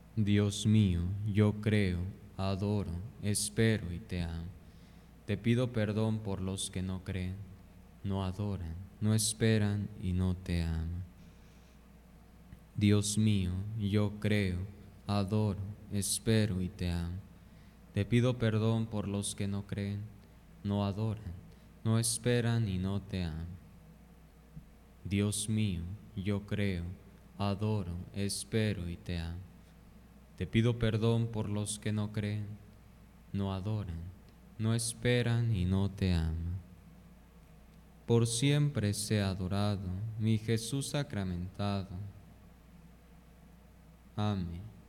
Dios mío, yo creo, adoro, espero y te amo. Te pido perdón por los que no creen, no adoran, no esperan y no te aman. Dios mío, yo creo, adoro, espero y te amo. Te pido perdón por los que no creen, no adoran, no esperan y no te aman. Dios mío, yo creo, adoro, espero y te amo. Te pido perdón por los que no creen, no adoran, no esperan y no te aman. Por siempre sea adorado mi Jesús sacramentado. Amén.